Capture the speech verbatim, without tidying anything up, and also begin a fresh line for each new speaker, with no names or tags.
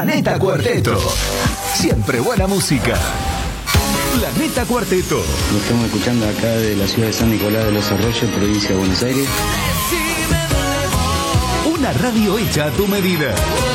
Planeta Cuarteto. Siempre buena música. Planeta Cuarteto.
Lo estamos escuchando acá de la ciudad de San Nicolás de los Arroyos, provincia de Buenos Aires.
Una radio hecha a tu medida.